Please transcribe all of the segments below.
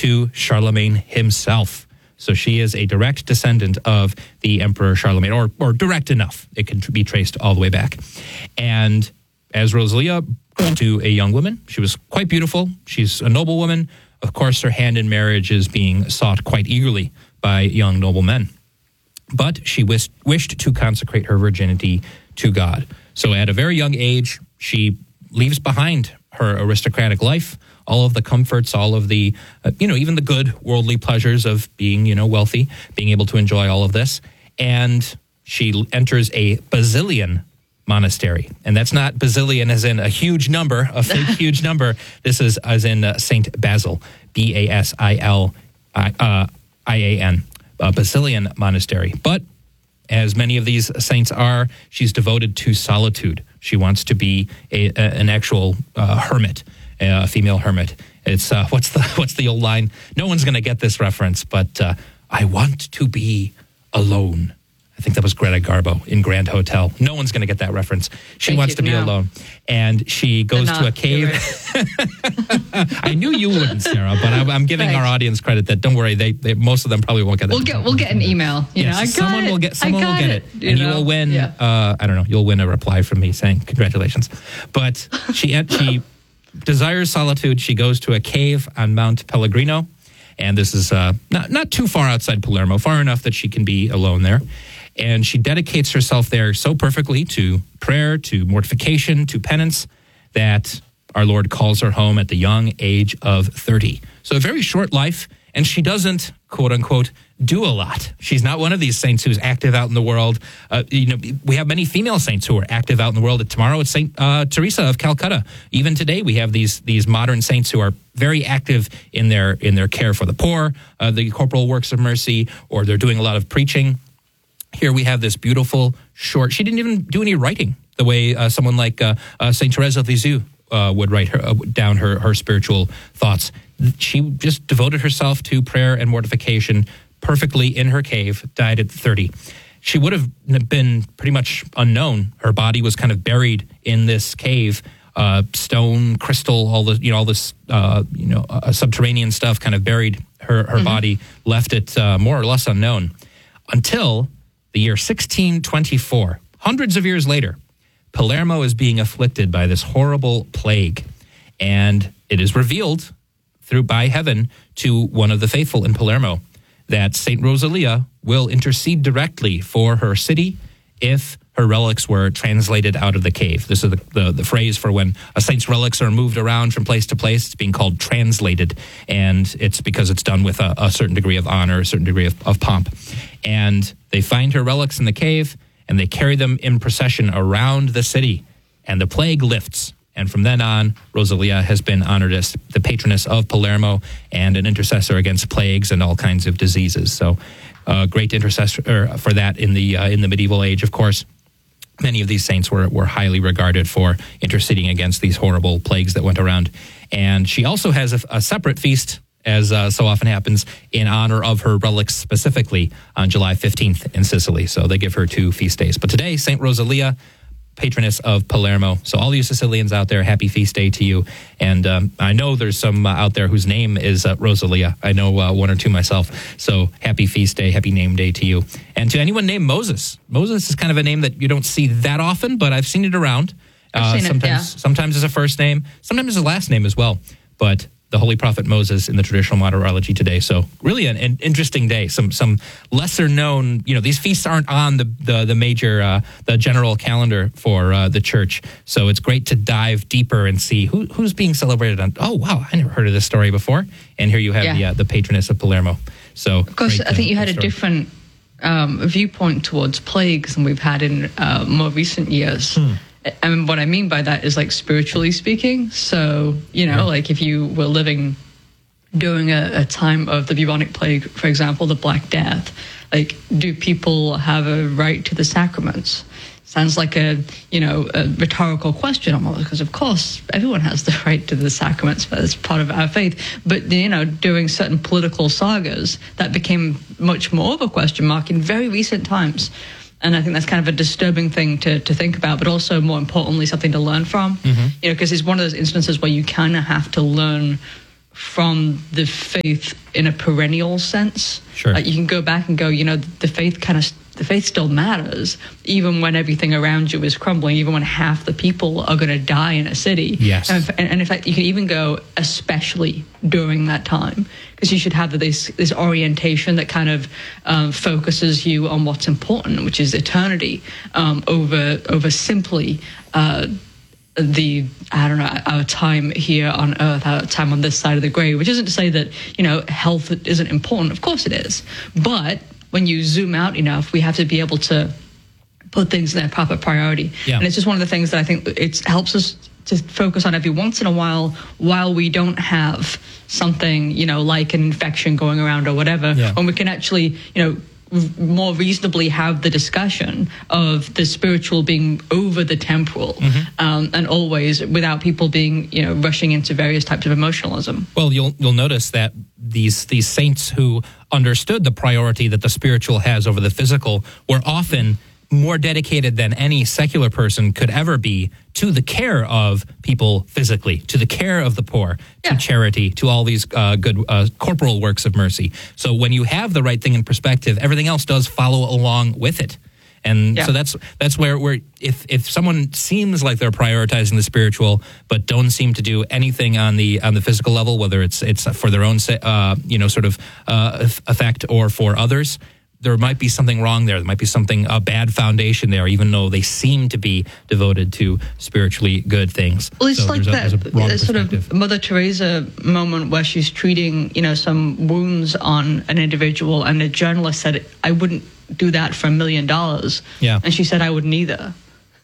to Charlemagne himself. So she is a direct descendant of the Emperor Charlemagne, or direct enough. It can be traced all the way back. And as Rosalia grew to a young woman, she was quite beautiful. She's a noble woman. Of course, her hand in marriage is being sought quite eagerly by young noble men. But she wished to consecrate her virginity to God. So at a very young age, she leaves behind her aristocratic life, all of the comforts, all of the, even the good worldly pleasures of being, wealthy, being able to enjoy all of this. And she enters a Basilian monastery. And that's not Basilian as in a huge number, a fake huge number. This is as in St. Basil, Basilian, a Basilian monastery. But as many of these saints are, she's devoted to solitude. She wants to be an actual hermit, a female hermit. It's what's the old line? No one's going to get this reference, but I want to be alone. I think that was Greta Garbo in Grand Hotel. No one's going to get that reference. She wants to be alone. And she goes to a cave. Right. I knew you wouldn't, Sarah, but I'm giving our audience credit that, don't worry, they most of them probably won't get that. We'll get an email. Someone will get it. And you will win, I don't know, you'll win a reply from me saying congratulations. But she desires solitude. She goes to a cave on Mount Pellegrino. And this is not too far outside Palermo, far enough that she can be alone there. And she dedicates herself there so perfectly to prayer, to mortification, to penance, that our Lord calls her home at the young age of 30. So a very short life, and she doesn't, quote unquote, do a lot. She's not one of these saints who's active out in the world. We have many female saints who are active out in the world. Tomorrow it's Saint Teresa of Calcutta. Even today we have these modern saints who are very active in their care for the poor, the corporal works of mercy, or they're doing a lot of preaching. Here we have this beautiful, short... She didn't even do any writing the way someone like St. Therese of Lisieux would write down her spiritual thoughts. She just devoted herself to prayer and mortification perfectly in her cave, died at 30. She would have been pretty much unknown. Her body was kind of buried in this cave, stone, crystal, all this subterranean stuff kind of buried her body, left it more or less unknown until the year 1624, hundreds of years later. Palermo is being afflicted by this horrible plague, and it is revealed by heaven to one of the faithful in Palermo that Saint Rosalia will intercede directly for her city if her relics were translated out of the cave. This is the phrase for when a saint's relics are moved around from place to place. It's being called translated, and it's because it's done with a certain degree of honor, a certain degree of pomp. And they find her relics in the cave, and they carry them in procession around the city, and the plague lifts. And from then on, Rosalia has been honored as the patroness of Palermo and an intercessor against plagues and all kinds of diseases. So, great intercessor for that in the medieval age, of course. Many of these saints were highly regarded for interceding against these horrible plagues that went around. And she also has a separate feast, as so often happens, in honor of her relics specifically on July 15th in Sicily. So they give her 2 feast days. But today, St. Rosalia, patroness of Palermo. So all you Sicilians out there, happy feast day to you. And I know there's some out there whose name is Rosalia. I know 1 or 2 myself. So happy feast day, happy name day to you. And to anyone named Moses. Moses is kind of a name that you don't see that often, but I've seen it around. Sometimes as a first name, sometimes as a last name as well. But the Holy Prophet Moses in the traditional martyrology today. So really an interesting day. Some lesser known, these feasts aren't on the major, the general calendar for the church. So it's great to dive deeper and see who's being celebrated on. Oh, wow, I never heard of this story before. And here you have the patroness of Palermo. So of course, I think you had a different viewpoint towards plagues than we've had in more recent years. And what I mean by that is, like, spiritually speaking. So, like if you were living during a time of the bubonic plague, for example, the Black Death, like, do people have a right to the sacraments? Sounds like a rhetorical question almost, because of course everyone has the right to the sacraments, but it's part of our faith. But, during certain political sagas, that became much more of a question mark in very recent times. And I think that's kind of a disturbing thing to think about, but also, more importantly, something to learn from. Because it's one of those instances where you kind of have to learn from the faith in a perennial sense. Sure. You can go back and go, the faith still matters, even when everything around you is crumbling, even when half the people are going to die in a city. Yes. And in fact, you can even go, especially during that time, because you should have this orientation that kind of focuses you on what's important, which is eternity, over simply our time here on earth, our time on this side of the grave, which isn't to say that, health isn't important. Of course it is. But when you zoom out enough, we have to be able to put things in their proper priority. Yeah. And it's just one of the things that I think it helps us to focus on every once in a while we don't have something, like an infection going around or whatever, when we can actually, more reasonably have the discussion of the spiritual being over the temporal, and always without people being, rushing into various types of emotionalism. Well, you'll notice that these saints who understood the priority that the spiritual has over the physical were often more dedicated than any secular person could ever be to the care of people physically, to the care of the poor, to charity, to all these good corporal works of mercy. So when you have the right thing in perspective, everything else does follow along with it. And so that's where if someone seems like they're prioritizing the spiritual but don't seem to do anything on the physical level, whether it's for their own effect or for others, there might be something wrong there. There might be a bad foundation there, even though they seem to be devoted to spiritually good things. Well, it's like that sort of Mother Teresa moment where she's treating, some wounds on an individual, and a journalist said, "I wouldn't do that for $1 million." Yeah. And she said, "I wouldn't either."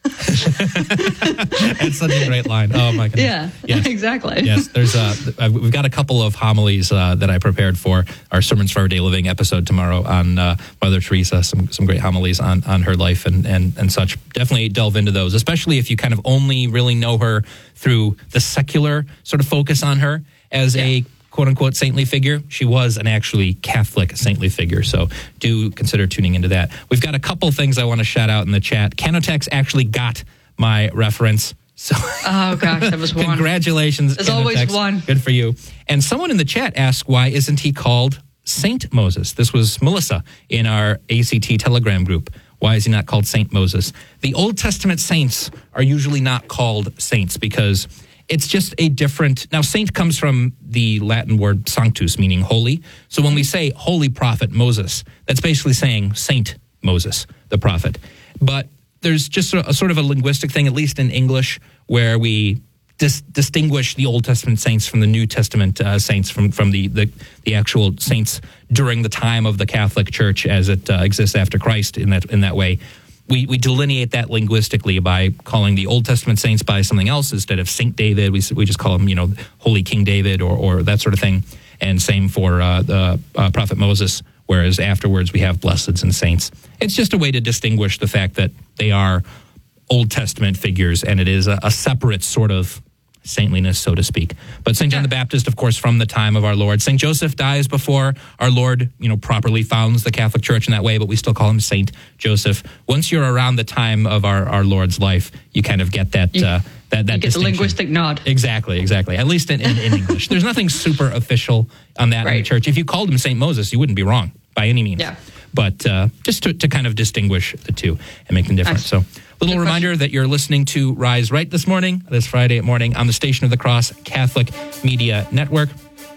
It's such a great line. Oh my goodness. Yeah, yes. Exactly. Yes, we've got a couple of homilies that I prepared for our Sermons for Everyday Living episode tomorrow on Mother Teresa. Some great homilies on her life and such. Definitely delve into those, especially if you kind of only really know her through the secular sort of focus on her as a quote-unquote saintly figure. She was an actually Catholic saintly figure, so do consider tuning into that. We've got a couple things I want to shout out in the chat. Canotex actually got my reference. So oh gosh, that was one. Congratulations. There's always one. Good for you. And someone in the chat asked, why isn't he called Saint Moses? This was Melissa in our ACT Telegram group. Why is he not called Saint Moses? The Old Testament saints are usually not called saints because it's just a different... Now, saint comes from the Latin word sanctus, meaning holy. So when we say holy prophet Moses, that's basically saying Saint Moses, the prophet. But there's just a sort of a linguistic thing, at least in English, where we distinguish the Old Testament saints from the New Testament saints, from the actual saints during the time of the Catholic Church as it exists after Christ in that way. We delineate that linguistically by calling the Old Testament saints by something else instead of Saint David. We just call him, Holy King David or that sort of thing. And same for the Prophet Moses, whereas afterwards we have blesseds and saints. It's just a way to distinguish the fact that they are Old Testament figures, and it is a separate sort of saintliness, so to speak. But St. John the Baptist, of course, from the time of our Lord. St. Joseph dies before our Lord, properly founds the Catholic Church in that way, but we still call him St. Joseph. Once you're around the time of our Lord's life, you kind of get that that you get the linguistic nod. Exactly. At least in English. There's nothing super official on that in the church. If you called him St. Moses, you wouldn't be wrong by any means. Yeah. But just to kind of distinguish the two and make them different. So little reminder that you're listening to Rise Right this morning, this Friday morning, on the Station of the Cross Catholic Media Network.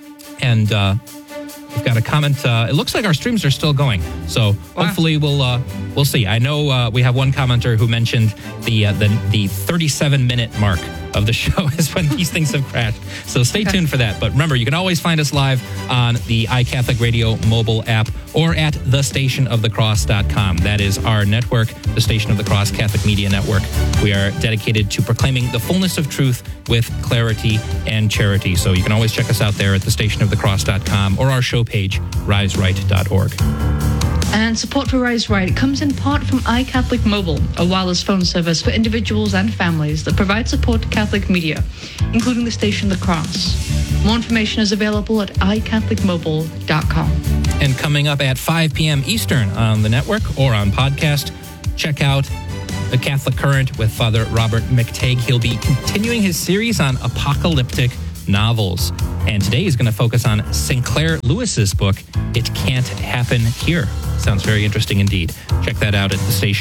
And we've got a comment. It looks like our streams are still going. So hopefully we'll see. I know we have one commenter who mentioned the 37-minute mark of the show is when these things have crashed. So stay tuned for that. But remember, you can always find us live on the iCatholic Radio mobile app or at thestationofthecross.com. That is our network, the Station of the Cross Catholic Media Network. We are dedicated to proclaiming the fullness of truth with clarity and charity. So you can always check us out there at thestationofthecross.com or our show page, riseright.org. And support for Rise Right comes in part from iCatholic Mobile, a wireless phone service for individuals and families that provide support to Catholic media, including the Station of the Cross. More information is available at iCatholicMobile.com. And coming up at 5 p.m. Eastern on the network or on podcast, check out The Catholic Current with Father Robert McTague. He'll be continuing his series on apocalyptic novels. And today he's going to focus on Sinclair Lewis's book, It Can't Happen Here. Sounds very interesting indeed. Check that out at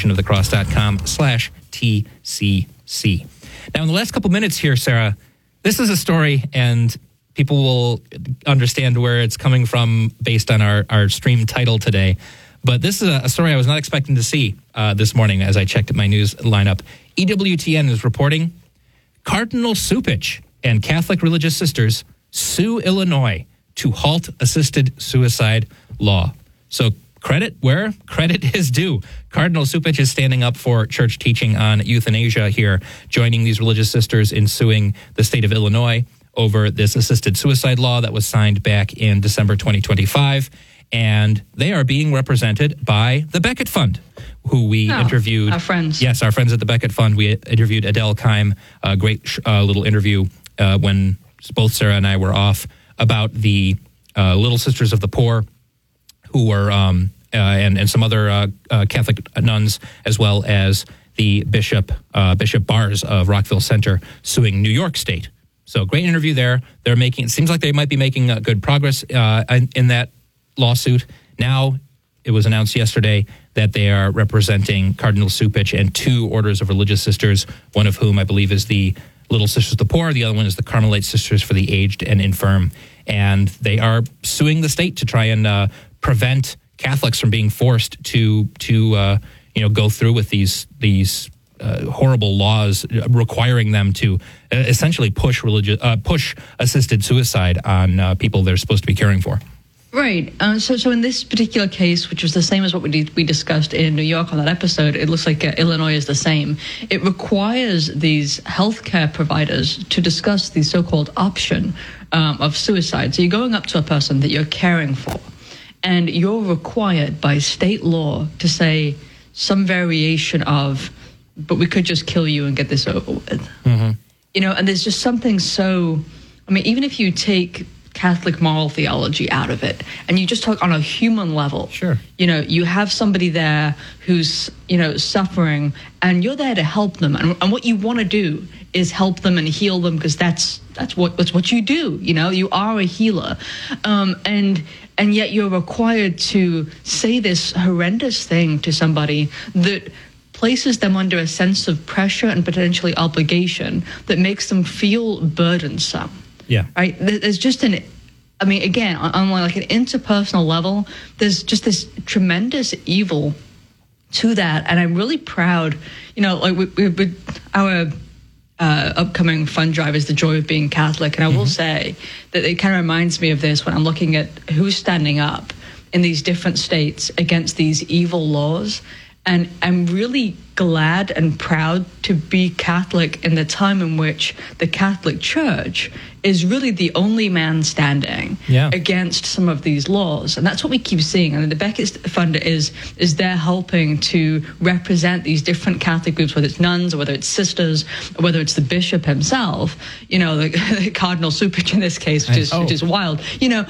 thestationofthecross.com/TCC. Now, in the last couple minutes here, Sarah, this is a story, and people will understand where it's coming from based on our stream title today. But this is a story I was not expecting to see this morning as I checked my news lineup. EWTN is reporting Cardinal Cupich and Catholic religious sisters sue Illinois to halt assisted suicide law. So credit where credit is due. Cardinal Cupich is standing up for church teaching on euthanasia here, joining these religious sisters in suing the state of Illinois over this assisted suicide law that was signed back in December 2025. And they are being represented by the Becket Fund, who we interviewed. Our friends. Yes, our friends at the Becket Fund. We interviewed Adele Keim, a great little interview when both Sarah and I were off, about the Little Sisters of the Poor, who were, and some other Catholic nuns, as well as the Bishop Bars of Rockville Center suing New York State. So great interview there. It seems like they might be making good progress in that lawsuit. Now, it was announced yesterday that they are representing Cardinal Cupich and two orders of religious sisters, one of whom I believe is the Little Sisters of the Poor. The other one is the Carmelite Sisters for the Aged and Infirm. And they are suing the state to try and prevent Catholics from being forced to go through with these horrible laws requiring them to essentially push assisted suicide on people they're supposed to be caring for. Right. So in this particular case, which was the same as what we discussed in New York on that episode, it looks like Illinois is the same. It requires these healthcare providers to discuss the so-called option of suicide. So you're going up to a person that you're caring for, and you're required by state law to say some variation of, but we could just kill you and get this over with. Mm-hmm. And there's just something even if you take Catholic moral theology out of it, and you just talk on a human level. Sure. You have somebody there who's, suffering, and you're there to help them. And what you want to do is help them and heal them, because that's what you do. You are a healer. And yet you're required to say this horrendous thing to somebody that places them under a sense of pressure and potentially obligation that makes them feel burdensome. Yeah. Right. There's just again, on like an interpersonal level, there's just this tremendous evil to that. And I'm really proud, with our upcoming fund drive is The Joy of Being Catholic. And I will say that it kind of reminds me of this when I'm looking at who's standing up in these different states against these evil laws. And I'm really glad and proud to be Catholic in the time in which the Catholic Church is really the only man standing against some of these laws. And that's what we keep seeing. And the Becket Fund is there helping to represent these different Catholic groups, whether it's nuns or whether it's sisters, or whether it's the bishop himself, the Cardinal Cupich in this case, which is wild.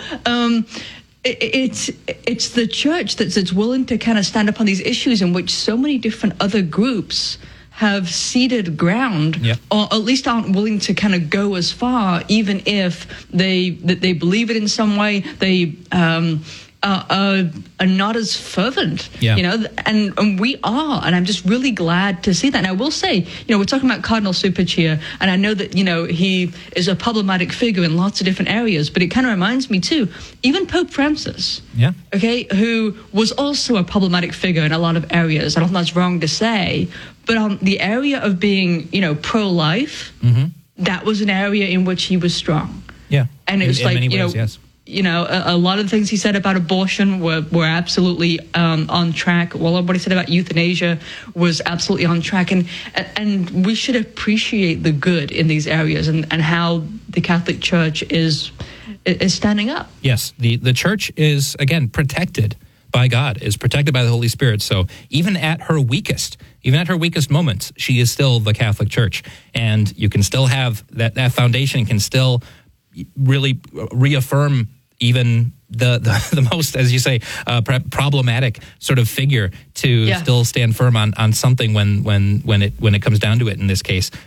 It's the church that's willing to kind of stand up on these issues in which so many different other groups have ceded ground, or at least aren't willing to kind of go as far, even if they believe it in some way. They are not as fervent, and we are, and I'm just really glad to see that. And I will say, we're talking about Cardinal Cupich here, and I know that, he is a problematic figure in lots of different areas, but it kind of reminds me too, even Pope Francis, who was also a problematic figure in a lot of areas. I don't think that's wrong to say, but on the area of being, pro-life, that was an area in which he was strong. Yeah. And it was in many ways, yes. A lot of the things he said about abortion were absolutely on track. Well, what he said about euthanasia was absolutely on track. And we should appreciate the good in these areas and how the Catholic Church is standing up. Yes, the Church is, again, protected by God, is protected by the Holy Spirit. So even at her weakest moments, she is still the Catholic Church. And you can still have that foundation can still really reaffirm even the most, as you say, problematic sort of figure to still stand firm on something when it comes down to it in this case.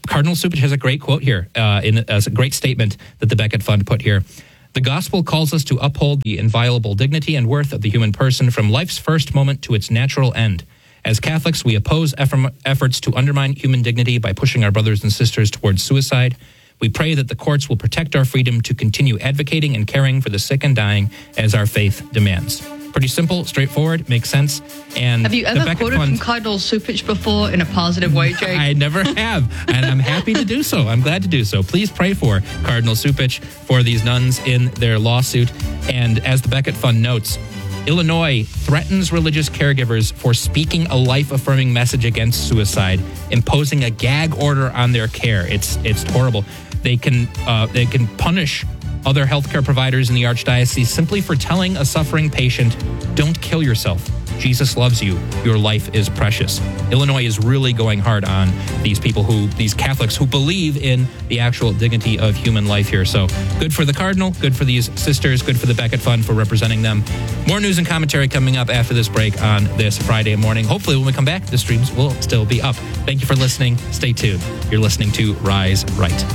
Cardinal Cupich has a great quote here, a great statement that the Becket Fund put here. The gospel calls us to uphold the inviolable dignity and worth of the human person from life's first moment to its natural end. As Catholics, we oppose efforts to undermine human dignity by pushing our brothers and sisters towards suicide. We pray that the courts will protect our freedom to continue advocating and caring for the sick and dying as our faith demands. Pretty simple, straightforward, makes sense. And have you ever quoted from Cardinal Cupich before in a positive way, Jake? I never have, and I'm happy to do so. I'm glad to do so. Please pray for Cardinal Cupich, for these nuns in their lawsuit. And as the Becket Fund notes, Illinois threatens religious caregivers for speaking a life-affirming message against suicide, imposing a gag order on their care. It's horrible. They can punish other healthcare providers in the Archdiocese simply for telling a suffering patient, "Don't kill yourself. Jesus loves you. Your life is precious." Illinois is really going hard on these people these Catholics who believe in the actual dignity of human life here. So good for the Cardinal, good for these sisters, good for the Becket Fund for representing them. More news and commentary coming up after this break on this Friday morning. Hopefully when we come back, the streams will still be up. Thank you for listening. Stay tuned. You're listening to Rise Right.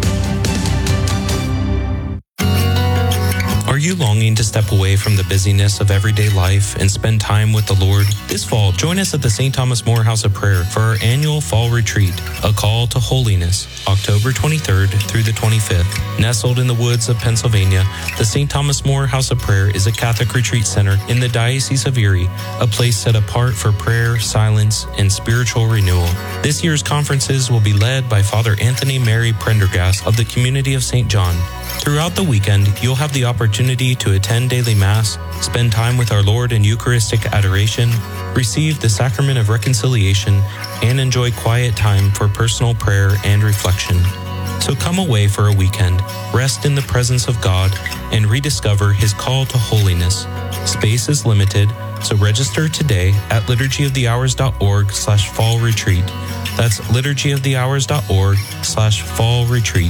Are you longing to step away from the busyness of everyday life and spend time with the Lord? This fall, join us at the St. Thomas More House of Prayer for our annual fall retreat, A Call to Holiness, October 23rd through the 25th. Nestled in the woods of Pennsylvania, the St. Thomas More House of Prayer is a Catholic retreat center in the Diocese of Erie, a place set apart for prayer, silence, and spiritual renewal. This year's conferences will be led by Father Anthony Mary Prendergast of the Community of St. John. Throughout the weekend, you'll have the opportunity to attend daily Mass, spend time with our Lord in Eucharistic adoration, receive the Sacrament of Reconciliation, and enjoy quiet time for personal prayer and reflection. So come away for a weekend, rest in the presence of God, and rediscover His call to holiness. Space is limited, so register today at liturgyofthehours.org/fall retreat. That's liturgyofthehours.org/fall retreat.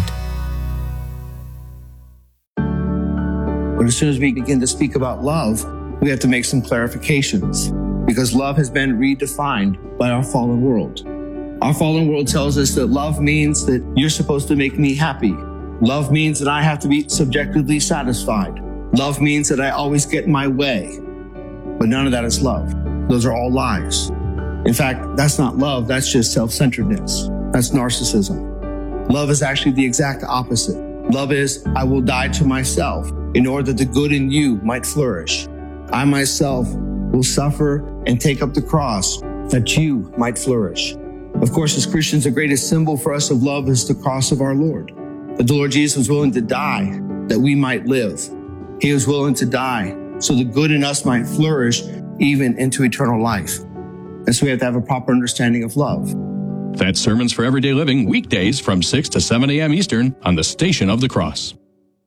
But as soon as we begin to speak about love, we have to make some clarifications because love has been redefined by our fallen world. Our fallen world tells us that love means that you're supposed to make me happy. Love means that I have to be subjectively satisfied. Love means that I always get my way. But none of that is love. Those are all lies. In fact, that's not love. That's just self-centeredness. That's narcissism. Love is actually the exact opposite. Love is, I will die to myself in order that the good in you might flourish. I myself will suffer and take up the cross that you might flourish. Of course, as Christians, the greatest symbol for us of love is the cross of our Lord. That the Lord Jesus was willing to die that we might live. He was willing to die so the good in us might flourish even into eternal life. And so we have to have a proper understanding of love. That's Sermons for Everyday Living, weekdays from 6 to 7 a.m. Eastern on the Station of the Cross.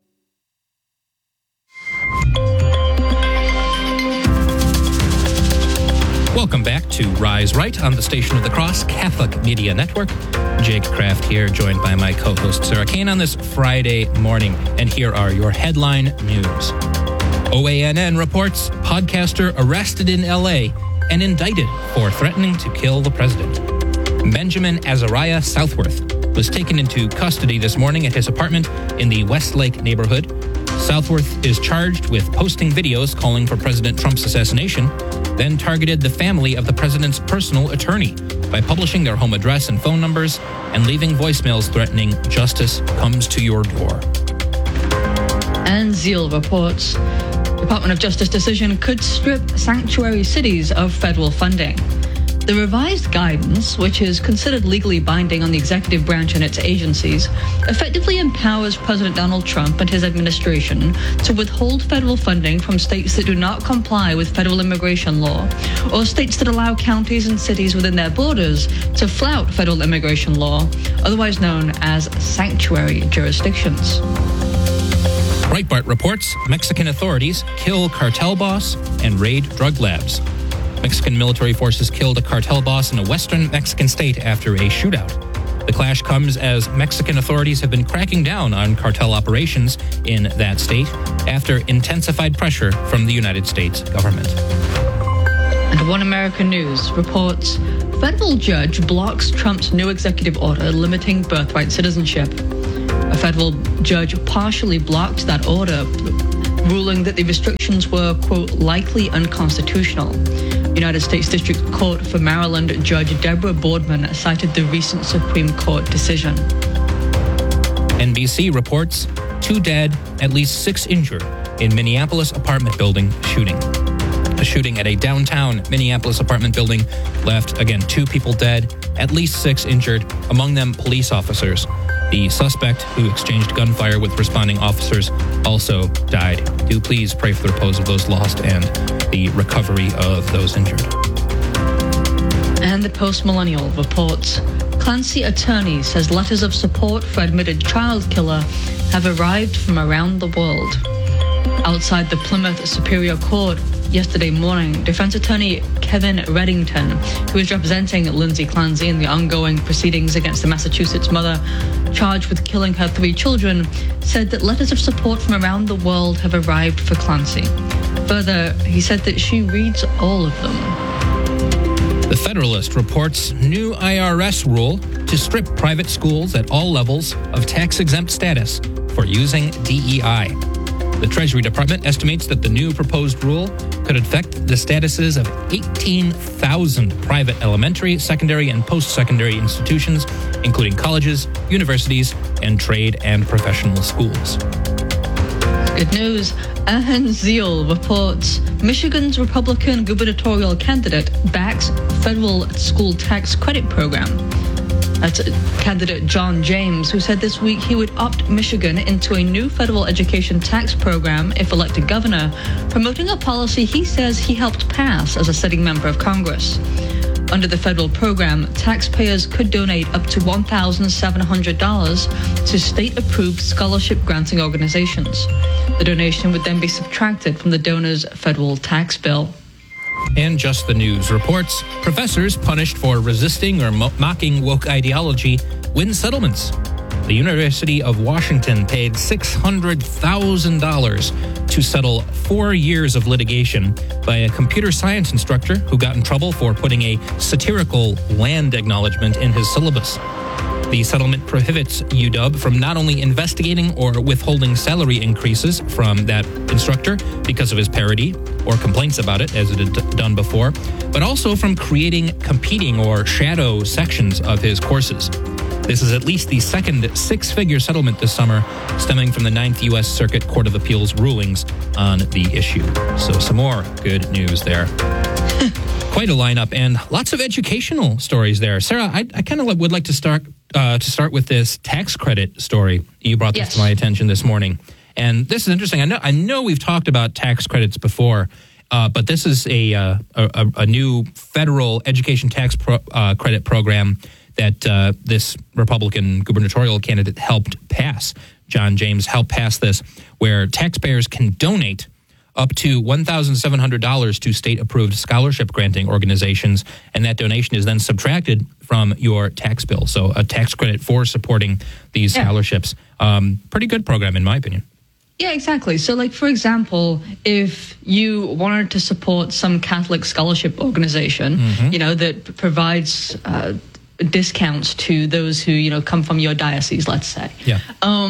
Welcome back to Rise Right on the Station of the Cross Catholic Media Network. Jake Kraft here, joined by my co-host Sarah Kane on this Friday morning. And here are your headline news. OANN reports podcaster arrested in L.A. and indicted for threatening to kill the president. Benjamin Azariah Southworth was taken into custody this morning at his apartment in the Westlake neighborhood. Southworth is charged with posting videos calling for President Trump's assassination, then targeted the family of the president's personal attorney by publishing their home address and phone numbers and leaving voicemails threatening justice comes to your door. And Zeal reports Department of Justice decision could strip sanctuary cities of federal funding. The revised guidance, which is considered legally binding on the executive branch and its agencies, effectively empowers President Donald Trump and his administration to withhold federal funding from states that do not comply with federal immigration law, or states that allow counties and cities within their borders to flout federal immigration law, otherwise known as sanctuary jurisdictions. Breitbart reports Mexican authorities kill cartel boss and raid drug labs. Mexican military forces killed a cartel boss in a western Mexican state after a shootout. The clash comes as Mexican authorities have been cracking down on cartel operations in that state after intensified pressure from the United States government. And One American News reports Federal judge blocks Trump's new executive order limiting birthright citizenship. A federal judge partially blocked that order, ruling that the restrictions were, quote, likely unconstitutional. United States District Court for Maryland Judge Deborah Boardman cited the recent Supreme Court decision. NBC reports 2 dead, at least 6 injured in Minneapolis apartment building shooting. A shooting at a downtown Minneapolis apartment building left, again, 2 people dead, at least 6 injured, among them police officers. The suspect, who exchanged gunfire with responding officers, also died. Do please pray for the repose of those lost and the recovery of those injured. And the Post-Millennial reports Clancy attorney says letters of support for admitted child killer have arrived from around the world. Outside the Plymouth Superior Court yesterday morning, defense attorney Kevin Reddington, who is representing Lindsay Clancy in the ongoing proceedings against the Massachusetts mother charged with killing her 3 children, said that letters of support from around the world have arrived for Clancy. Further, he said that she reads all of them. The Federalist reports new IRS rule to strip private schools at all levels of tax-exempt status for using DEI. The Treasury Department estimates that the new proposed rule could affect the statuses of 18,000 private elementary, secondary, and post-secondary institutions, including colleges, universities, and trade and professional schools. Good news. Ahan Zeal reports Michigan's Republican gubernatorial candidate backs federal school tax credit program. That's candidate John James, who said this week he would opt Michigan into a new federal education tax program if elected governor, promoting a policy he says he helped pass as a sitting member of Congress. Under the federal program, taxpayers could donate up to $1,700 to state-approved scholarship-granting organizations. The donation would then be subtracted from the donor's federal tax bill. And Just the News reports professors punished for resisting or mocking woke ideology win settlements. The University of Washington paid $600,000 to settle 4 years of litigation by a computer science instructor who got in trouble for putting a satirical land acknowledgement in his syllabus. The settlement prohibits UW from not only investigating or withholding salary increases from that instructor because of his parody or complaints about it, as it had done before, but also from creating competing or shadow sections of his courses. This is at least the second 6-figure settlement this summer, stemming from the 9th U.S. Circuit Court of Appeals rulings on the issue. So some more good news there. Quite a lineup and lots of educational stories there. Sarah, I kind of would like to start with this tax credit story. You brought this to my attention this morning. And this is interesting. I know we've talked about tax credits before, but this is a new federal education tax credit program that this Republican gubernatorial candidate helped pass. John James helped pass this, where taxpayers can donate up to $1,700 to state-approved scholarship-granting organizations, and that donation is then subtracted from your tax bill. So a tax credit for supporting these scholarships. Pretty good program, in my opinion. Yeah, exactly. So, like, for example, if you wanted to support some Catholic scholarship organization, that provides discounts to those who, come from your diocese, let's say. Yeah.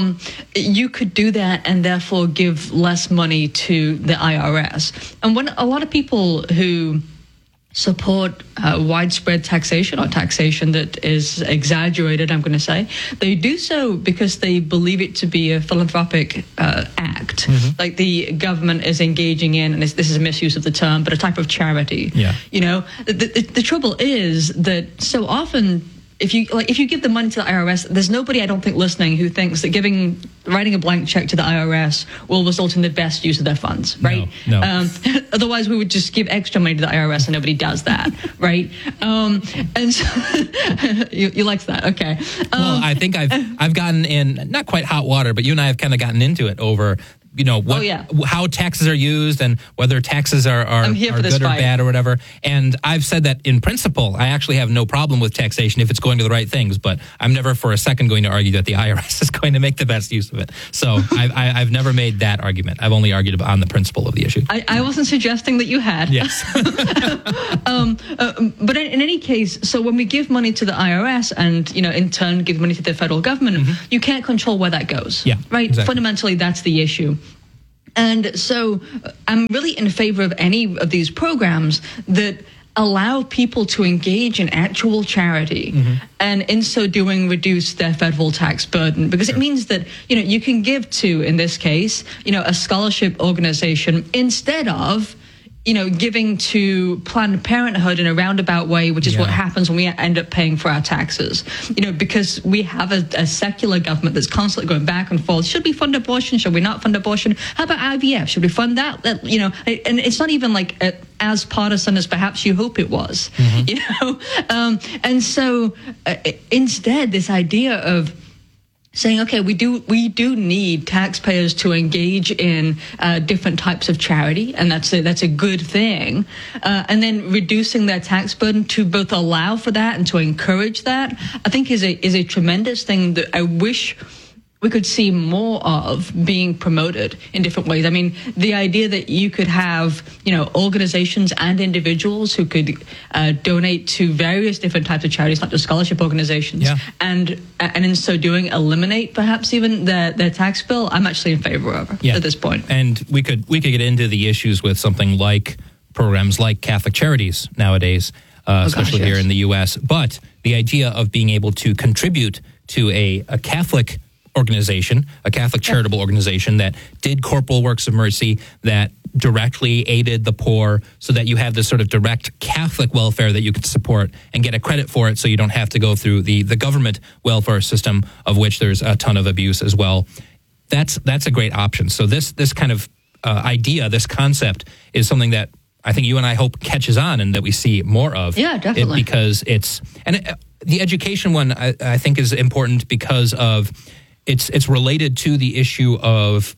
You could do that and therefore give less money to the IRS. And when a lot of people who support widespread taxation or taxation that is exaggerated, I'm going to say, they do so because they believe it to be a philanthropic act. Like the government is engaging in, and this is a misuse of the term, but a type of charity. Yeah. The trouble is that so often, if you give the money to the IRS, there's nobody, I don't think, listening who thinks that writing a blank check to the IRS will result in the best use of their funds, right? No. Otherwise, we would just give extra money to the IRS, and nobody does that, right? And so you liked that, okay? Well, I think I've gotten in not quite hot water, but you and I have kind of gotten into it over how taxes are used and whether taxes are good or bad or whatever. And I've said that in principle, I actually have no problem with taxation if it's going to the right things, but I'm never for a second going to argue that the IRS is going to make the best use of it. So I've never made that argument. I've only argued on the principle of the issue. I wasn't suggesting that you had. Yes. But in any case, so when we give money to the IRS and, in turn give money to the federal government, you can't control where that goes. Yeah, right? Exactly. Fundamentally, that's the issue. And so I'm really in favor of any of these programs that allow people to engage in actual charity and in so doing reduce their federal tax burden, because it means that, you can give to, in this case, a scholarship organization instead of giving to Planned Parenthood in a roundabout way, which is what happens when we end up paying for our taxes. Because we have a secular government that's constantly going back and forth. Should we fund abortion? Should we not fund abortion? How about IVF? Should we fund that? And it's not even like as partisan as perhaps you hope it was. And so instead, this idea of saying, okay, we do need taxpayers to engage in different types of charity, and that's a good thing. And then reducing their tax burden to both allow for that and to encourage that, I think is a tremendous thing that I wish we could see more of being promoted in different ways. I mean, the idea that you could have, organizations and individuals who could donate to various different types of charities, not just scholarship organizations, and in so doing eliminate perhaps even their tax bill, I'm actually in favor of at this point. And we could get into the issues with something like programs like Catholic Charities nowadays, especially here in the U.S. But the idea of being able to contribute to a Catholic organization, a Catholic charitable organization that did corporal works of mercy, that directly aided the poor, so that you have this sort of direct Catholic welfare that you can support and get a credit for it, so you don't have to go through the government welfare system, of which there's a ton of abuse as well. That's a great option. So this kind of idea, this concept, is something that I think you and I hope catches on and that we see more of. Yeah, definitely. Because the education one I think is important because of it's related to the issue of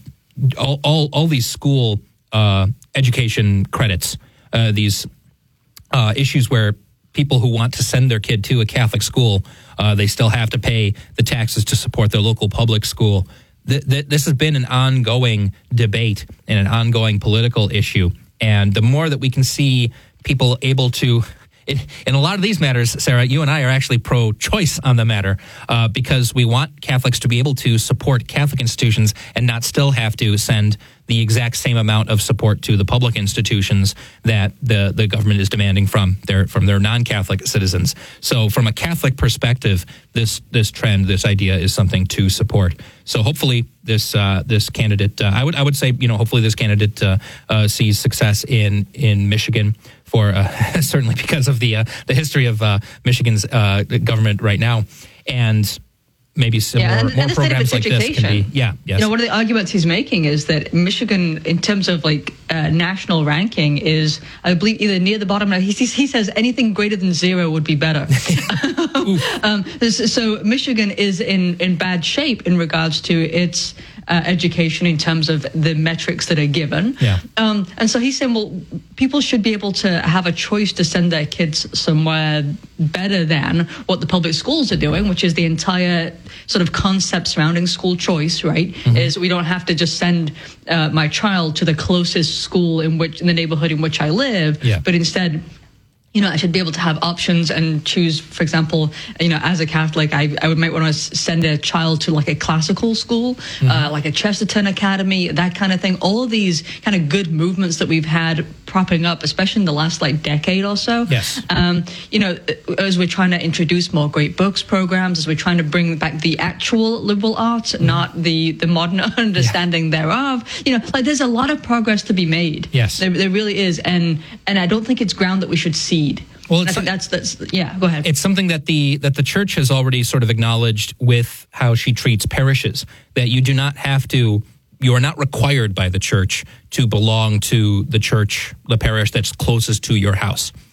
all these school education credits, these issues where people who want to send their kid to a Catholic school, they still have to pay the taxes to support their local public school. This has been an ongoing debate and an ongoing political issue. And the more that we can see people able to, in a lot of these matters, Sarah, you and I are actually pro-choice on the matter because we want Catholics to be able to support Catholic institutions and not still have to send the exact same amount of support to the public institutions that the government is demanding from their non-Catholic citizens. So from a Catholic perspective, this trend, this idea is something to support. So hopefully this candidate, I would say, hopefully this candidate sees success in Michigan, for certainly because of the history of Michigan's government right now, and maybe some more programs like this can be. Yes. One of the arguments he's making is that Michigan, in terms of national ranking, is, I believe, either near the bottom. He says anything greater than 0 would be better. So Michigan is in bad shape in regards to its education in terms of the metrics that are given. Yeah. And so he's saying, well, people should be able to have a choice to send their kids somewhere better than what the public schools are doing, which is the entire sort of concept surrounding school choice, right? Mm-hmm. Is we don't have to just send my child to the closest school in the neighborhood in which I live, but instead, I should be able to have options and choose, for example, as a Catholic, I might want to send a child to a classical school, like a Chesterton Academy, that kind of thing. All of these kind of good movements that we've had propping up, especially in the last decade or so. Yes. As we're trying to introduce more great books programs, as we're trying to bring back the actual liberal arts, not the modern understanding thereof. There's a lot of progress to be made. Yes. There really is. And I don't think it's ground that we should cede. Well, I think that's go ahead. It's something that the church has already sort of acknowledged with how she treats parishes, that you are not required by the church to belong to the church, the parish that's closest to your house.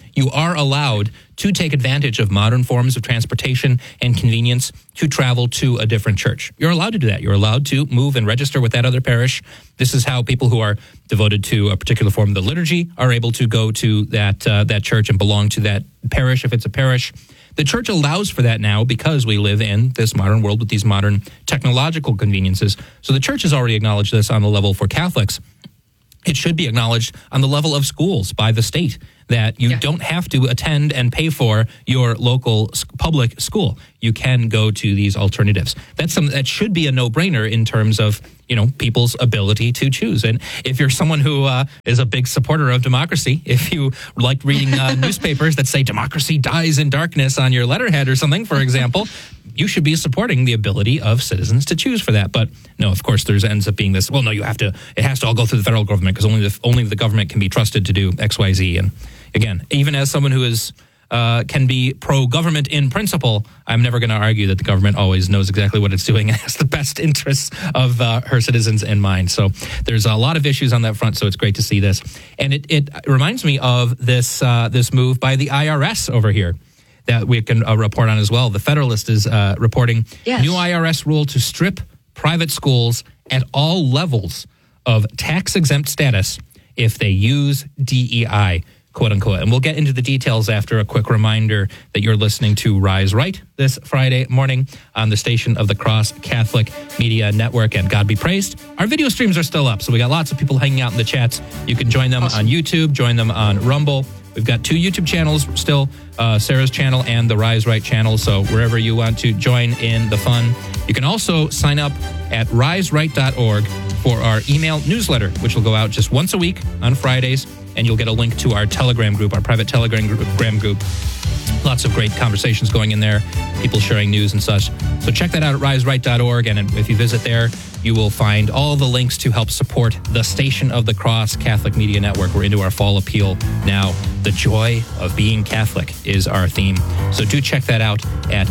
you are allowed to take advantage of modern forms of transportation and convenience to travel to a different church. You're allowed to do that. You're allowed to move and register with that other parish. This is how people who are devoted to a particular form of the liturgy are able to go to that church and belong to that parish if it's a parish. The church allows for that now because we live in this modern world with these modern technological conveniences. So the church has already acknowledged this on the level for Catholics. It should be acknowledged on the level of schools by the state that you don't have to attend and pay for your local public school. You can go to these alternatives. That's something that should be a no-brainer in terms of, people's ability to choose. And if you're someone who is a big supporter of democracy, if you like reading newspapers that say democracy dies in darkness on your letterhead or something, for example, you should be supporting the ability of citizens to choose for that. But no, of course, there ends up being this, well, no, it has to all go through the federal government because only the government can be trusted to do X, Y, Z. And again, even as someone who is can be pro-government in principle, I'm never going to argue that the government always knows exactly what it's doing and has the best interests of her citizens in mind. So there's a lot of issues on that front, so it's great to see this. And it reminds me of this move by the IRS over here that we can report on as well. The Federalist is reporting new IRS rule to strip private schools at all levels of tax-exempt status if they use DEI, quote unquote. And we'll get into the details after a quick reminder that you're listening to Rise Right this Friday morning on the Station of the Cross Catholic Media Network. And God be praised, our video streams are still up. So we got lots of people hanging out in the chats. You can join them on YouTube, join them on Rumble. We've got 2 YouTube channels still, Sarah's channel and the Rise Right channel. So wherever you want to join in the fun. You can also sign up at riseright.org for our email newsletter, which will go out just once a week on Fridays. And you'll get a link to our Telegram group, our private Telegram group. Lots of great conversations going in there, people sharing news and such. So check that out at riseright.org. And if you visit there, you will find all the links to help support the Station of the Cross Catholic Media Network. We're into our fall appeal now. The joy of being Catholic is our theme. So do check that out at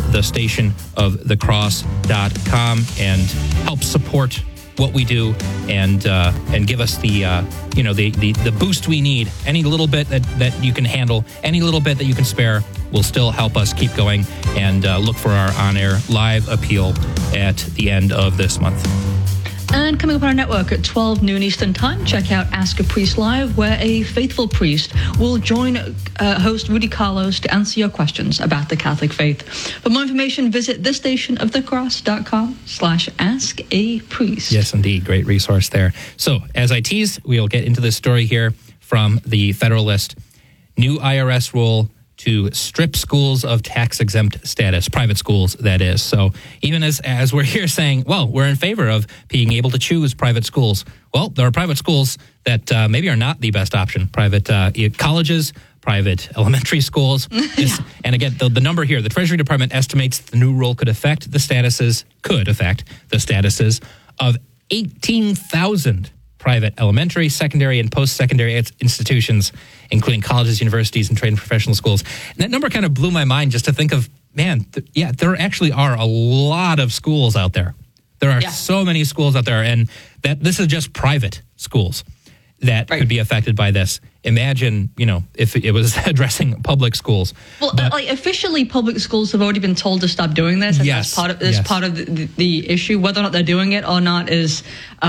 thestationofthecross.com and help support what we do and give us the boost we need. Any little bit that you can handle, any little bit that you can spare will still help us keep going and look for our on-air live appeal at the end of this month. And coming up on our network at 12 noon Eastern Time, check out Ask a Priest Live, where a faithful priest will join host Rudy Carlos to answer your questions about the Catholic faith. For more information, visit thestationofthecross.com/askapriest. Yes, indeed. Great resource there. So, as I teased, we'll get into this story here from the Federalist. New IRS rule to strip schools of tax-exempt status, private schools, that is. So even as we're here saying, well, we're in favor of being able to choose private schools. Well, there are private schools that maybe are not the best option. Private colleges, private elementary schools. And again, the number here, the Treasury Department estimates the new rule could affect the statuses of 18,000 private elementary, secondary, and post-secondary institutions, including colleges, universities, and trade and professional schools. And that number kind of blew my mind just to think of, man, there actually are a lot of schools out there. There are so many schools out there, and that this is just private schools that could be affected by this. Imagine, if it was addressing public schools. Well, officially, public schools have already been told to stop doing this, and that's part of the issue. Whether or not they're doing it or not is,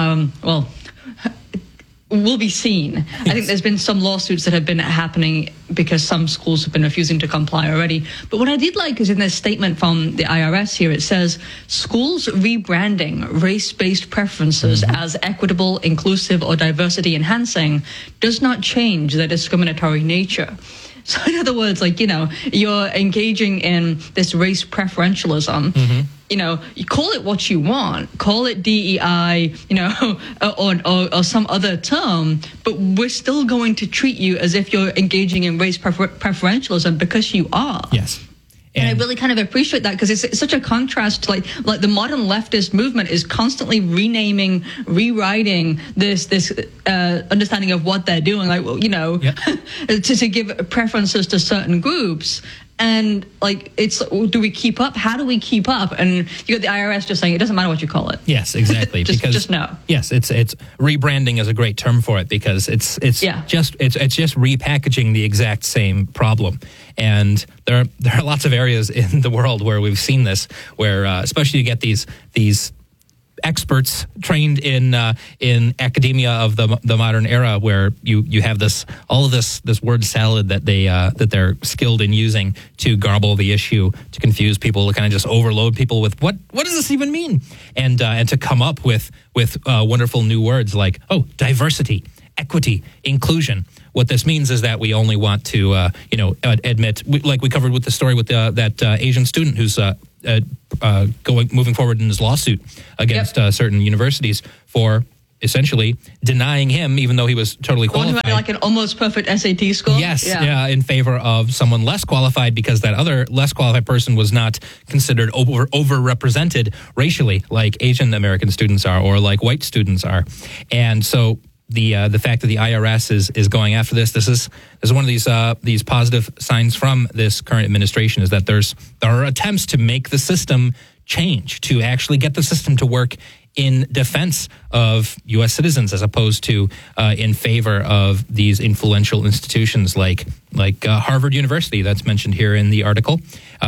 will be seen. Yes. I think there's been some lawsuits that have been happening because some schools have been refusing to comply already. But what I did like is in this statement from the IRS here, it says, schools rebranding race-based preferences as equitable, inclusive, or diversity enhancing does not change their discriminatory nature. So in other words, you're engaging in this race preferentialism. You call it what you want, call it DEI, or some other term, but we're still going to treat you as if you're engaging in race preferentialism because you are. Yes. And I really kind of appreciate that because it's such a contrast to like the modern leftist movement is constantly renaming, rewriting this understanding of what they're doing, to give preferences to certain groups. And like, do we keep up? How do we keep up? And you got the IRS just saying it doesn't matter what you call it. Yes, exactly. just no. Yes, it's rebranding is a great term for it, because it's just repackaging the exact same problem. And there are lots of areas in the world where we've seen this, where especially you get these experts trained in academia of the modern era, where you have this word salad that they're skilled in using to garble the issue, to confuse people, to kind of just overload people with what does this even mean, and to come up with wonderful new words like diversity, equity, inclusion. What this means is that we only want to admit, like we covered with the story with that Asian student who's moving forward in his lawsuit against certain universities for essentially denying him, even though he was totally qualified. Like an almost perfect SAT score? Yes, in favor of someone less qualified, because that other less qualified person was not considered overrepresented racially, like Asian American students are, or like white students are. And so the fact that the IRS is going after this is one of these positive signs from this current administration, is that there are attempts to make the system change, to actually get the system to work in defense of U.S. citizens, as opposed to in favor of these influential institutions like Harvard University, that's mentioned here in the article,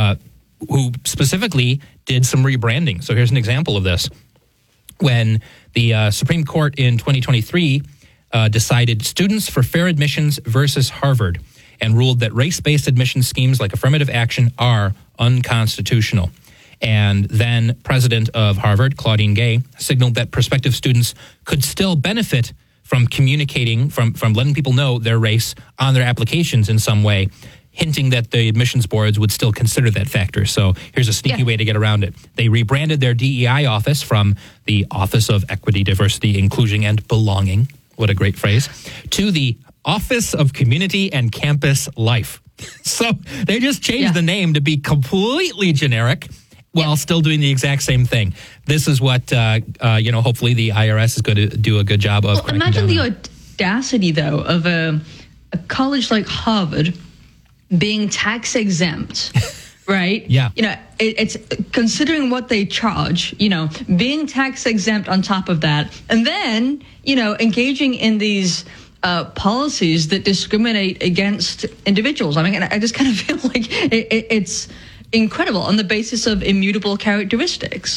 who specifically did some rebranding. So here's an example of this. When the Supreme Court in 2023 decided Students for Fair Admissions versus Harvard, and ruled that race-based admission schemes like affirmative action are unconstitutional. And then President of Harvard, Claudine Gay, signaled that prospective students could still benefit from communicating, from letting people know their race on their applications in some way, hinting that the admissions boards would still consider that factor. So here's a sneaky way to get around it. They rebranded their DEI office from the Office of Equity, Diversity, Inclusion, and Belonging, what a great phrase, to the Office of Community and Campus Life. So they just changed the name to be completely generic, while still doing the exact same thing. This is what, hopefully the IRS is going to do a good job of. Well, imagine the audacity, though, of a college like Harvard being tax exempt, right? Yeah. It's considering what they charge, being tax exempt on top of that, and then, engaging in these policies that discriminate against individuals. I mean, I just kind of feel like it's incredible on the basis of immutable characteristics,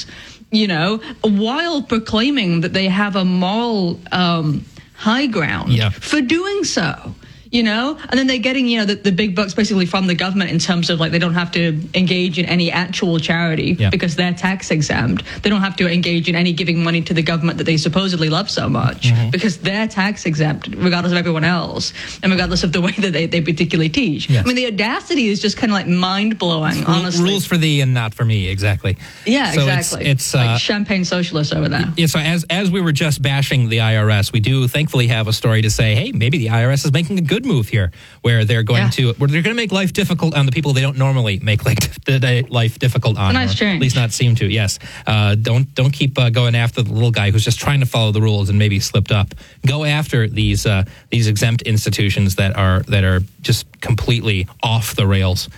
while proclaiming that they have a moral high ground for doing so. And then they're getting, the big bucks basically from the government, in terms of like they don't have to engage in any actual charity because they're tax exempt. They don't have to engage in any giving money to the government that they supposedly love so much because they're tax exempt, regardless of everyone else and regardless of the way that they particularly teach. Yes. I mean, the audacity is just kind of like mind blowing, honestly. Rules for thee and not for me, exactly. Yeah, so exactly. It's like champagne socialists over there. Yeah, so as we were just bashing the IRS, we do thankfully have a story to say, hey, maybe the IRS is making a good move here, where they're going to make life difficult on the people they don't normally make life difficult on. Nice change. At least not seem to. Yes, don't keep going after the little guy who's just trying to follow the rules and maybe slipped up. Go after these exempt institutions that are just completely off the rails,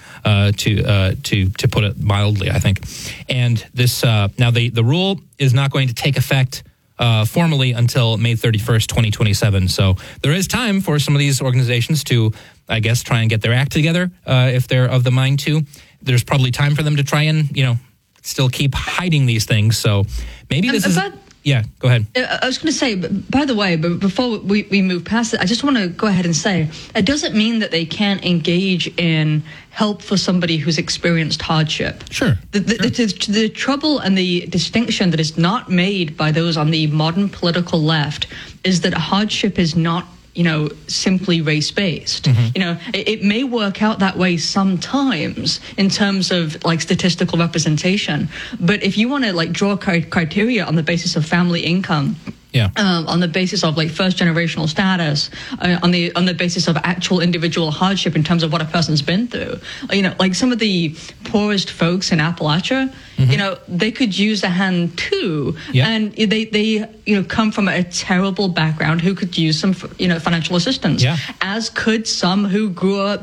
to put it mildly, I think. And this now the rule is not going to take effect formally until May 31st, 2027. So there is time for some of these organizations to, I guess, try and get their act together if they're of the mind to. There's probably time for them to try and, still keep hiding these things. So maybe this is... Yeah, go ahead. I was going to say, by the way, but before we move past it, I just want to go ahead and say, it doesn't mean that they can't engage in help for somebody who's experienced hardship. Sure. The trouble and the distinction that is not made by those on the modern political left is that hardship is not, simply race-based. It may work out that way sometimes in terms of like statistical representation, but if you want to like draw criteria on the basis of family income on the basis of like first generational status, on the basis of actual individual hardship in terms of what a person's been through. Like some of the poorest folks in Appalachia, they could use a hand too, and they come from a terrible background who could use some financial assistance, as could some who grew up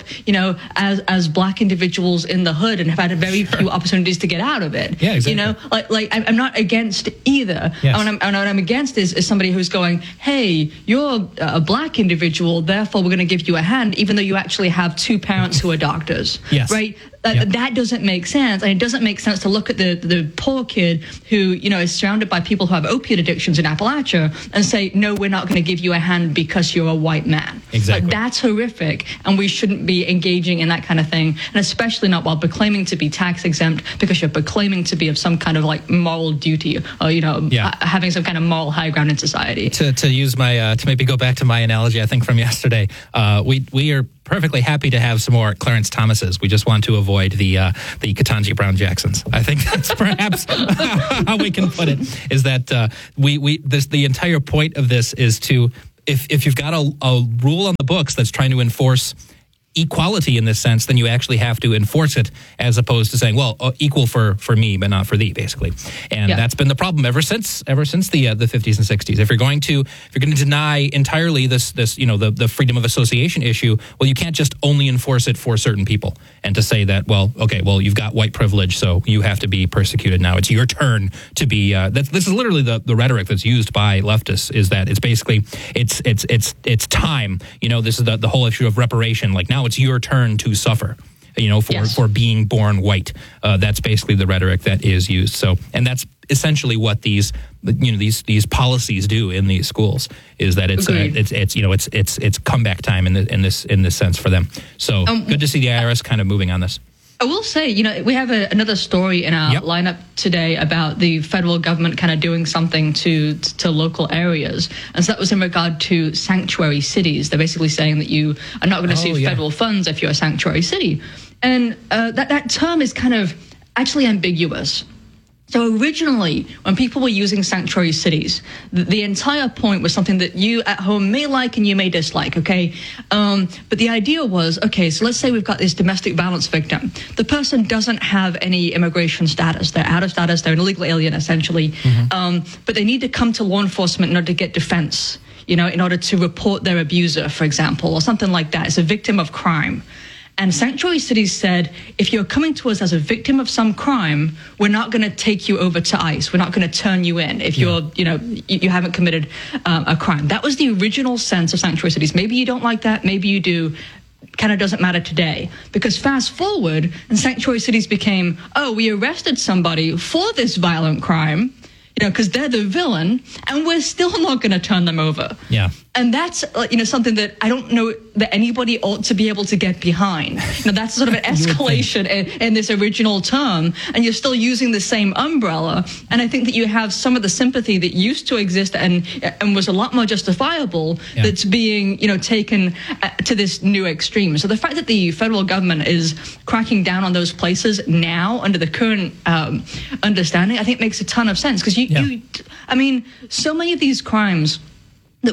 as black individuals in the hood and have had very few opportunities to get out of it. Like I'm not against either. And what I'm against is somebody who's going, hey, you're a black individual, therefore we're going to give you a hand, even though you actually have two parents who are doctors. Right? That doesn't make sense. And it doesn't make sense to look at the poor kid who, is surrounded by people who have opiate addictions in Appalachia and say, no, we're not going to give you a hand because you're a white man. Exactly. That's horrific. And we shouldn't be engaging in that kind of thing. And especially not while proclaiming to be tax exempt, because you're proclaiming to be of some kind of like moral duty or, having some kind of moral high ground in society. To use my, to maybe go back to my analogy, I think from yesterday, we are perfectly happy to have some more Clarence Thomases. We just want to avoid the Ketanji Brown Jacksons. I think that's perhaps how we can put it. Is that the entire point of this is to, if you've got a rule on the books that's trying to enforce equality in this sense, then you actually have to enforce it, as opposed to saying, well, equal for me, but not for thee, basically. And that's been the problem ever since the 50s and 60s. If you're going to deny entirely this the freedom of association issue, well, you can't just only enforce it for certain people, and to say that, well, you've got white privilege, so you have to be persecuted now. It's your turn to be. This is literally the rhetoric that's used by leftists. Is that it's basically it's time. This is the whole issue of reparation. Like, now it's your turn to suffer, for being born white. That's basically the rhetoric that is used. So, and that's essentially what these policies do in these schools, is that it's comeback time in this sense for them. So good to see the IRS kind of moving on this. I will say, we have another story in our lineup today about the federal government kind of doing something to local areas. And so that was in regard to sanctuary cities. They're basically saying that you are not going to receive federal funds if you're a sanctuary city. And that term is kind of actually ambiguous. So originally, when people were using sanctuary cities, the entire point was something that you at home may like and you may dislike, okay? But the idea was, okay, so let's say we've got this domestic violence victim. The person doesn't have any immigration status. They're out of status. They're an illegal alien, essentially. But they need to come to law enforcement in order to get defense, in order to report their abuser, for example, or something like that. It's a victim of crime. And sanctuary cities said, if you're coming to us as a victim of some crime, we're not going to take you over to ICE. We're not going to turn you in if you're, you haven't committed a crime. That was the original sense of sanctuary cities. Maybe you don't like that. Maybe you do. Kind of doesn't matter today. Because fast forward, and sanctuary cities became, we arrested somebody for this violent crime, because they're the villain, and we're still not going to turn them over. Yeah. And that's, something that I don't know that anybody ought to be able to get behind. That's sort of an escalation in this original term, and you're still using the same umbrella. And I think that you have some of the sympathy that used to exist and was a lot more justifiable that's being, taken to this new extreme. So the fact that the federal government is cracking down on those places now under the current understanding, I think makes a ton of sense. Because so many of these crimes that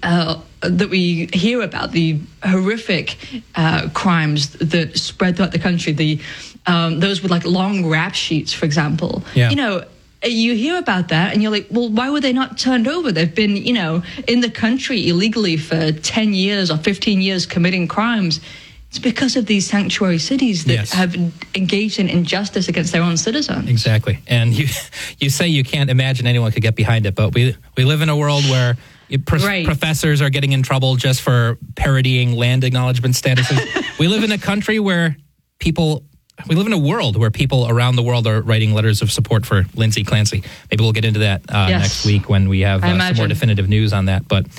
we hear about, the horrific crimes that spread throughout the country, those with like long rap sheets, for example. You hear about that and you're like, well, why were they not turned over? They've been, in the country illegally for 10 years or 15 years committing crimes. It's because of these sanctuary cities that have engaged in injustice against their own citizens. Exactly. And you say you can't imagine anyone could get behind it, but we live in a world where professors are getting in trouble just for parodying land acknowledgement statuses. We live in a country where we live in a world where people around the world are writing letters of support for Lindsay Clancy. Maybe we'll get into that next week when we have some more definitive news on that. But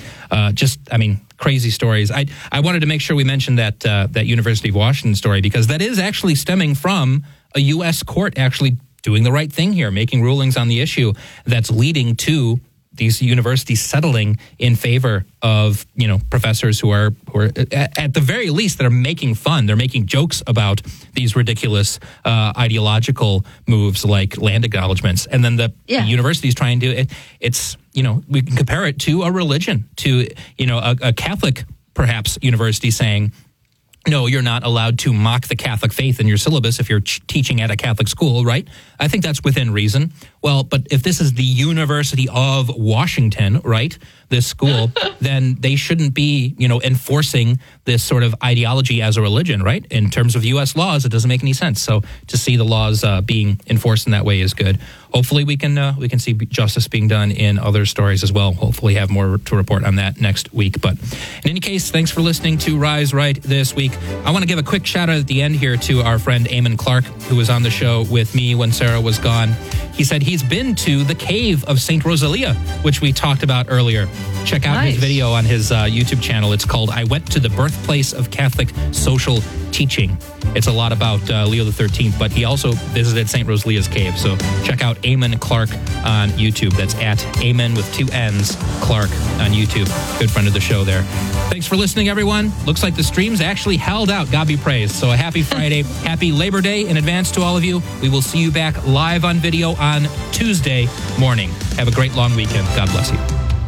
crazy stories. I wanted to make sure we mentioned that University of Washington story, because that is actually stemming from a U.S. court actually doing the right thing here, making rulings on the issue that's leading to these universities settling in favor of, professors who are at the very least, that are making fun. They're making jokes about these ridiculous ideological moves like land acknowledgements. And then the universities trying to, we can compare it to a religion, to, a Catholic, perhaps, university saying, no, you're not allowed to mock the Catholic faith in your syllabus if you're teaching at a Catholic school, right? I think that's within reason. Well, but if this is the University of Washington, right, this school, then they shouldn't be, enforcing this sort of ideology as a religion, right? In terms of U.S. laws, it doesn't make any sense. So to see the laws being enforced in that way is good. Hopefully we can see justice being done in other stories as well. Hopefully have more to report on that next week. But in any case, thanks for listening to Rise Right this week. I want to give a quick shout out at the end here to our friend Eamon Clark, who was on the show with me when Sarah was gone. He said he's been to the cave of St. Rosalia, which we talked about earlier. Check out his video on his YouTube channel. It's called I Went to the Birthplace of Catholic Social Teaching. It's a lot about Leo XIII, but he also visited St. Rosalia's cave. So check out Eamon Clark on YouTube. That's at Eamon with 2 N's, Clark on YouTube. Good friend of the show there. Thanks for listening, everyone. Looks like the streams actually held out. God be praised. So a happy Friday. Happy Labor Day in advance to all of you. We will see you back live on video on Tuesday morning. Have a great long weekend. God bless you.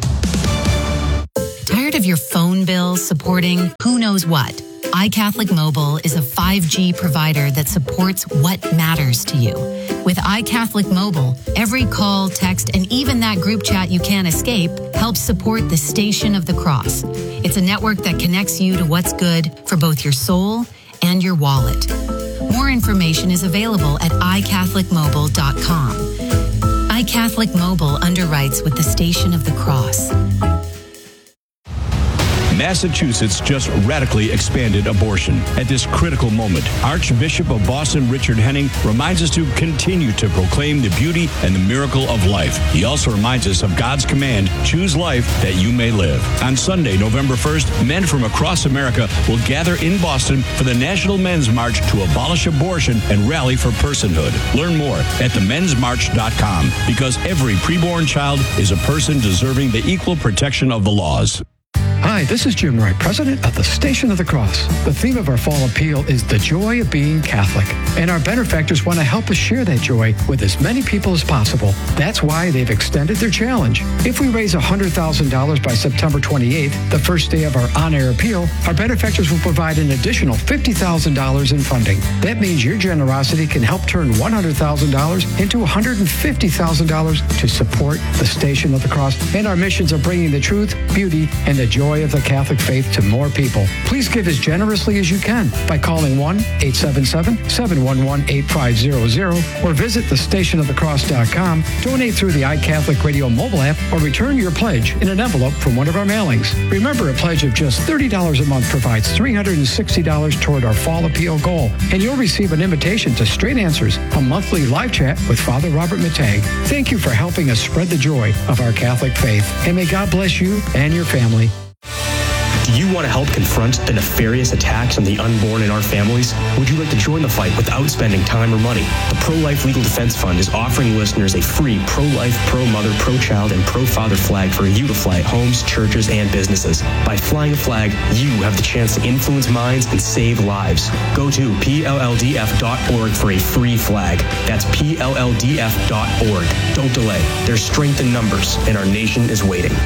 Tired of your phone bill supporting who knows what? iCatholic Mobile is a 5G provider that supports what matters to you. With iCatholic Mobile, every call, text, and even that group chat you can't escape helps support the Station of the Cross. It's a network that connects you to what's good for both your soul and your wallet. More information is available at iCatholicMobile.com. iCatholic Mobile underwrites with the Station of the Cross. Massachusetts just radically expanded abortion. At this critical moment, Archbishop of Boston Richard Henning reminds us to continue to proclaim the beauty and the miracle of life. He also reminds us of God's command, choose life that you may live. On Sunday, November 1st, men from across America will gather in Boston for the National Men's March to abolish abortion and rally for personhood. Learn more at themensmarch.com, because every preborn child is a person deserving the equal protection of the laws. Hi, this is Jim Wright, president of the Station of the Cross. The theme of our fall appeal is the joy of being Catholic. And our benefactors want to help us share that joy with as many people as possible. That's why they've extended their challenge. If we raise $100,000 by September 28th, the first day of our on-air appeal, our benefactors will provide an additional $50,000 in funding. That means your generosity can help turn $100,000 into $150,000 to support the Station of the Cross and our missions of bringing the truth, beauty, and the joy of the Catholic faith to more people. Please give as generously as you can by calling 1-877-711-8500 or visit thestationofthecross.com, donate through the iCatholic Radio mobile app, or return your pledge in an envelope from one of our mailings. Remember, a pledge of just $30 a month provides $360 toward our fall appeal goal, and you'll receive an invitation to Straight Answers, a monthly live chat with Father Robert Matag. Thank you for helping us spread the joy of our Catholic faith, and may God bless you and your family. Do you want to help confront the nefarious attacks on the unborn in our families? Would you like to join the fight without spending time or money? The Pro-Life Legal Defense Fund is offering listeners a free pro-life, pro-mother, pro-child, and pro-father flag for you to fly at homes, churches, and businesses. By flying a flag, you have the chance to influence minds and save lives. Go to PLLDF.org for a free flag. That's PLLDF.org. Don't delay. There's strength in numbers, and our nation is waiting.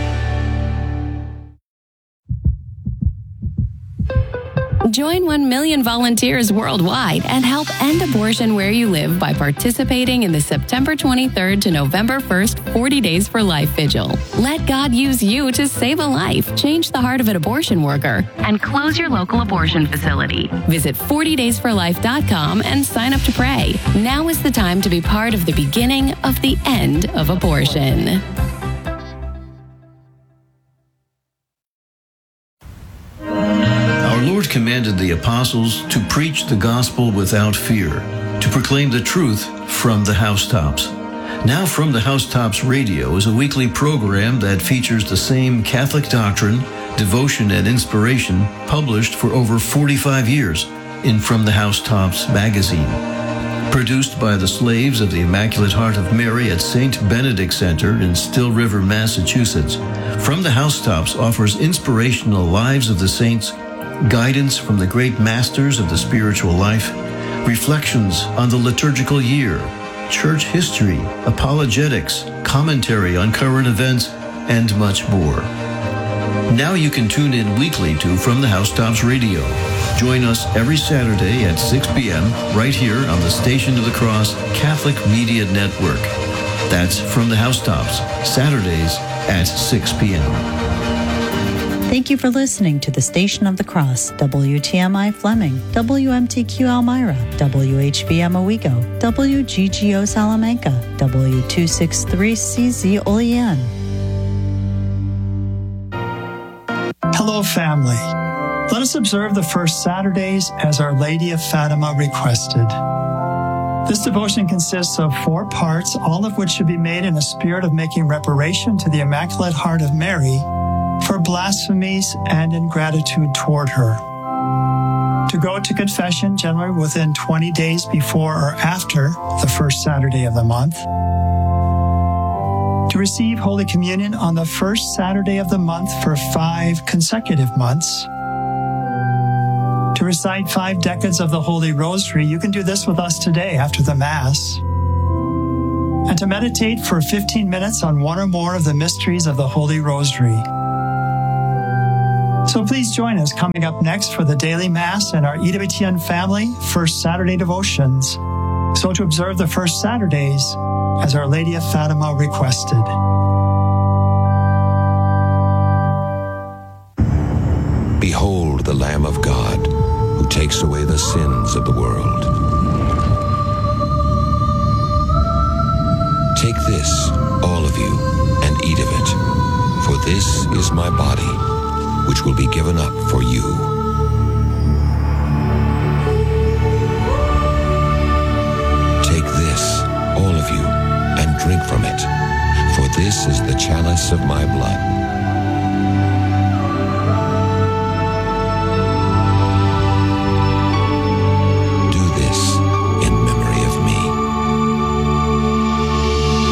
Join 1 million volunteers worldwide and help end abortion where you live by participating in the September 23rd to November 1st 40 Days for Life Vigil. Let God use you to save a life, change the heart of an abortion worker, and close your local abortion facility. Visit 40daysforlife.com and sign up to pray. Now is the time to be part of the beginning of the end of abortion. Our Lord commanded the apostles to preach the gospel without fear, to proclaim the truth from the housetops. Now From the Housetops Radio is a weekly program that features the same Catholic doctrine, devotion, and inspiration published for over 45 years in From the Housetops magazine. Produced by the slaves of the Immaculate Heart of Mary at St. Benedict Center in Still River, Massachusetts, From the Housetops offers inspirational lives of the saints, guidance from the great masters of the spiritual life, reflections on the liturgical year, church history, apologetics, commentary on current events, and much more. Now you can tune in weekly to From the Housetops Radio. Join us every Saturday at 6 p.m. right here on the Station of the Cross Catholic Media Network. That's From the Housetops, Saturdays at 6 p.m. Thank you for listening to the Station of the Cross, WTMI Fleming, WMTQ Elmira, WHVM Owego, WGGO Salamanca, W263CZ Olean. Hello, family. Let us observe the first Saturdays as Our Lady of Fatima requested. This devotion consists of 4 parts, all of which should be made in a spirit of making reparation to the Immaculate Heart of Mary for blasphemies and ingratitude toward her. To go to confession generally within 20 days before or after the first Saturday of the month. To receive Holy Communion on the first Saturday of the month for 5 consecutive months. To recite 5 decades of the Holy Rosary. You can do this with us today after the Mass. And to meditate for 15 minutes on one or more of the mysteries of the Holy Rosary. So please join us coming up next for the daily Mass and our EWTN family First Saturday devotions. So to observe the first Saturdays as Our Lady of Fatima requested. Behold the Lamb of God, who takes away the sins of the world. Take this, all of you, and eat of it, for this is my body, which will be given up for you. Take this, all of you, and drink from it, for this is the chalice of my blood. Do this in memory of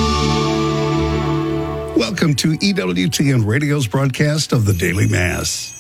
me. Welcome to EWTN Radio's broadcast of the Daily Mass.